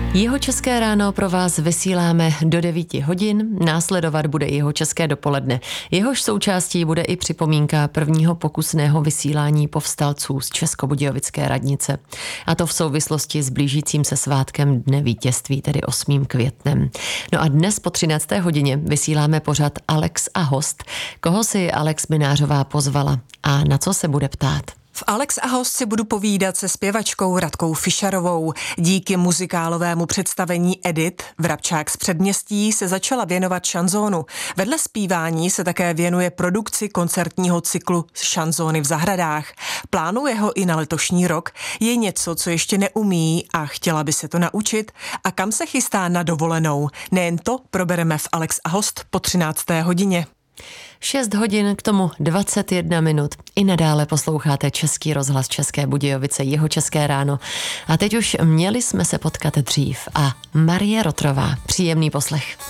Jihočeské ráno pro vás vysíláme do 9 hodin, následovat bude Jihočeské dopoledne. Jehož součástí bude i připomínka prvního pokusného vysílání povstalců z Českobudějovické radnice. A to v souvislosti s blížícím se svátkem Dne vítězství, tedy 8. květnem. No a dnes po 13. hodině vysíláme pořad Alex a host. Koho si Alex Minářová pozvala a na co se bude ptát? V Alex a host si budu povídat se zpěvačkou Radkou Fišarovou. Díky muzikálovému představení Edit Vrabčák z předměstí se začala věnovat šanzónu. Vedle zpívání se také věnuje produkci koncertního cyklu Šanzóny v zahradách. Plánuje ho i na letošní rok. Je něco, co ještě neumí a chtěla by se to naučit a kam se chystá na dovolenou. Nejen to probereme v Alex a host po 13. hodině. 6 hodin k tomu 21 minut. I nadále posloucháte Český rozhlas České Budějovice, Jihočeské ráno. A teď už měli jsme se potkat dřív. A Marie Rotrová, příjemný poslech.